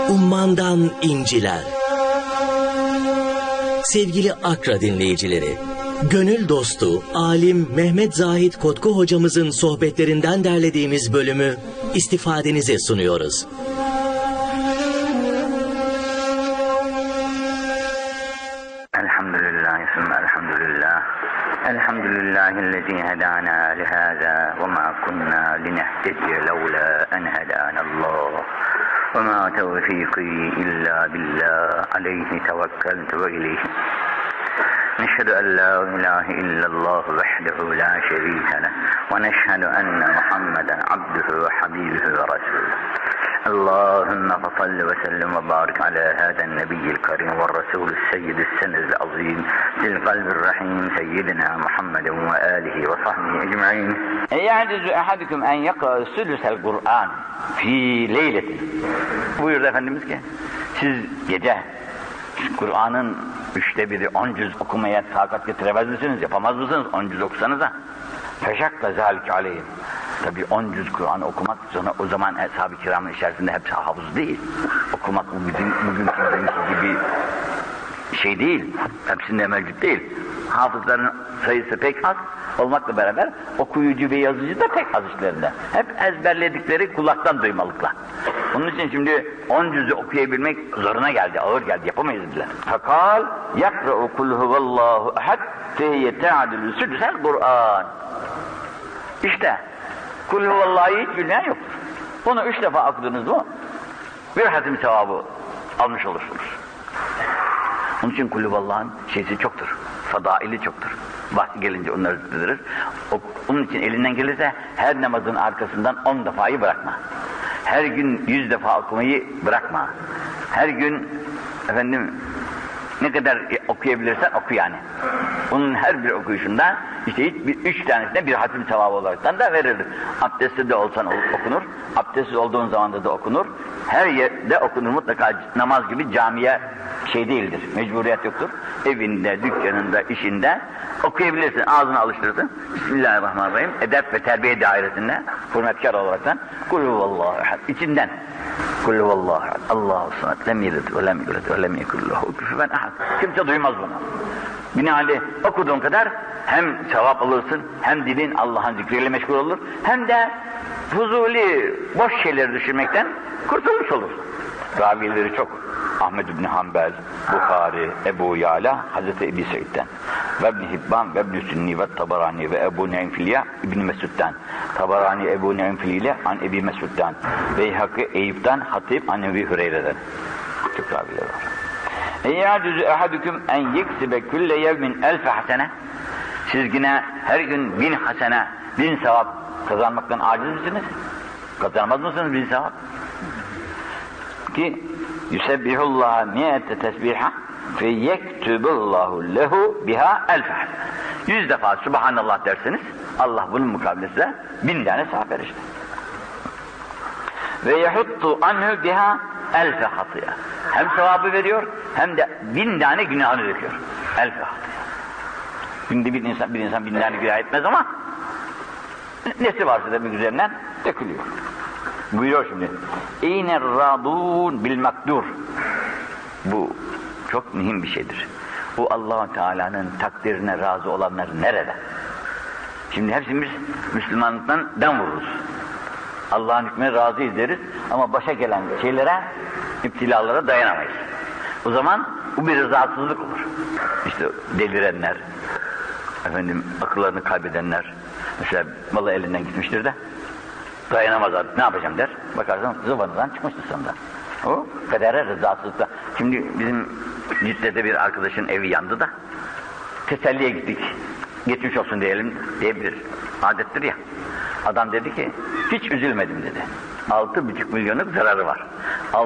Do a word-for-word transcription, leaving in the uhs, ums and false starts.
Ummandan inciler. Sevgili Akra dinleyicileri, gönül dostu, alim Mehmet Zahid Kotku hocamızın sohbetlerinden derlediğimiz bölümü istifadenize sunuyoruz. Elhamdülillah, elhamdülillah. Elhamdülillahillezî hedâna lihâzâ ve mâ kunnâ linehtediye levlâ en hedânallâh. Ve mâ tevfîkî illâ billâh. Aleyhi tevekkeltu ve ileyhi. نشهد أن لا إله إلا الله وحده لا شريك له ونشهد أن محمدا عبده وحبيبه ورسوله اللهم فصل وسلم وبارك على هذا النبي الكريم والرسول السيد السند العظيم ذي القلب الرحيم سيدنا محمد وآله وصحبه أجمعين. يعجز أحدكم أن يقرأ ثلث القرآن في ليلة. Buyurdu Efendimiz ki siz gece Kur'an'ın üçte biri on cüz okumaya takat getiremez misiniz? Yapamaz mısınız? on cüz okusanıza. Feşakka zâlike aleyhim. Tabi on cüz Kur'an okumak sonra o zaman ashab-ı kiramın içerisinde hepsi hafız değil. Okumak bu bizim bugünkü gibi şey değil. Hepsinde mevcut değil. Hafızların sayısı pek az olmakla beraber okuyucu ve yazıcı da pek az işlerinde. Hep ezberledikleri kulaktan duymalıkla. Onun için şimdi on cüzü okuyabilmek zoruna geldi, ağır geldi, yapamayız dediler. Fakal yakra'u kul huvallahu ahad fehiyye te'adülü südüsel Kur'an. İşte kul huvallah'ı hiç bilmeyen yoktur. Onu üç defa okudunuz mu bir hatim sevabı almış olursunuz. Onun için kul huvallah'ın şeysi çoktur, fadaili çoktur. Vakti gelince onları zikrederiz. Onun için elinden gelirse her namazın arkasından on defayı bırakma. Her gün yüz defa okumayı bırakma. Her gün efendim ne kadar okuyabilirsen oku yani. Onun her bir okuyuşunda işte hiç bir, üç tanesine bir hatim sevabı olaraktan da verilir. Abdestli de olsan okunur, abdestsiz olduğun zamanda da okunur. Her yerde okunur, mutlaka namaz gibi camiye şey değildir, mecburiyet yoktur. Evinde, dükkanında, işinde okuyabilirsin, ağzına alıştırırsın. Bismillahirrahmanirrahim, edep ve terbiye dairesinde hürmetkar olaraktan kul huvallahu ehad, içinden kul huvallahu ehad, Allahu samet, lem yelid ve lem yulad ve lem yekun lehu kufuven ahad. Kimse duymaz bunu. Binaenaleyh okuduğun kadar hem sevap alırsın, hem dilin Allah'ın zikriyle meşgul olur, hem de fuzuli, boş şeyleri düşünmekten kurtulmuş olur. Ravileri çok. Ahmed ibn Hanbel, Bukhari, Ebu Yala, Hazreti Ebi Said'den ve İbn Hibban ve İbn Sünni ve Tabarani ve Ebu Ne'imfiliye İbn Mesud'dan, Tabarani Ebu Ne'imfiliye an Ebi Mesud'dan, Beyhaki Eyüp'ten, Hatib an Ebi Hüreyre'den. Çok raviler var. Eyyâdüzü ehadüküm en yeksibe külle yevmin elfe hasene. Siz yine her gün bin hasene, bin sevap kazanmaktan aciz misiniz? Kazanmaz mısınız bin sevap? Ki yusebbihullaha miyete tesbiha fe yektubullahu lehu biha elfe hasene. Yüz defa Subhanallah dersiniz, Allah bunun mukabilesiyle bin tane sevap verir. Ve yehuttu anhu biha elfe hatiye. Hem sevabı veriyor, hem de bin tane günahını döküyor. Elfe hatiye. Şimdi bir insan, bir insan bin tane günah etmez ama nesi varsa da bir üzerinden dökülüyor. Buyuruyor şimdi. Eyner radun bil makdur. Bu çok mühim bir şeydir. Bu Allah-u Teala'nın takdirine razı olanlar nerede? Şimdi hepsimiz Müslümanlıktan dem vururuz. Allah'ın hükmüne razıyız deriz ama başa gelen şeylere, iptilalara dayanamayız. O zaman bu bir rızasızlık olur. İşte delirenler, efendim akıllarını kaybedenler, mesela malı elinden gitmiştir de dayanamaz artık, ne yapacağım der. Bakarsan zıvanından çıkmıştır sonunda. O kadere rızasızlıkta. Şimdi bizim Cidde'de bir arkadaşın evi yandı da teselliye gittik. Geçmiş olsun diyelim diyebilir. Adettir ya. Adam dedi ki hiç üzülmedim dedi. Altı buçuk milyonluk zararı var.